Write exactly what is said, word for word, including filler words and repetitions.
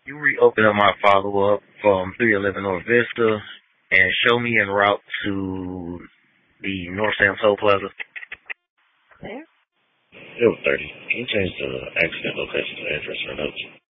You reopen up my follow up from three eleven North Vista and show me en route to the North Sam's Toll Plaza. There. It was thirty. Can you change the accident location to address or notes?